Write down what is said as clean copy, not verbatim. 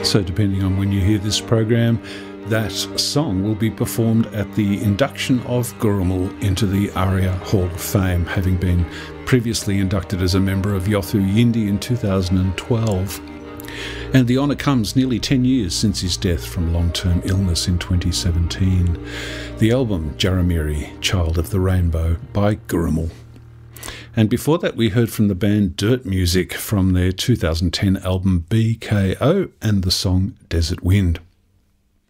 So depending on when you hear this program, that song will be performed at the induction of Gurrumul into the ARIA Hall of Fame, having been previously inducted as a member of Yothu Yindi in 2012. And the honour comes nearly 10 years since his death from long-term illness in 2017. The album Jaramiri, Child of the Rainbow by Gurrumul. And before that we heard from the band Dirt Music from their 2010 album BKO and the song Desert Wind.